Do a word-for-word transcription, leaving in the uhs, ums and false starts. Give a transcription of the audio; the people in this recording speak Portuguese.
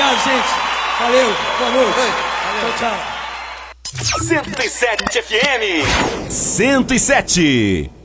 Obrigado, gente. Valeu. Boa noite. Valeu. Tchau, tchau. cento e sete F M. cento e sete.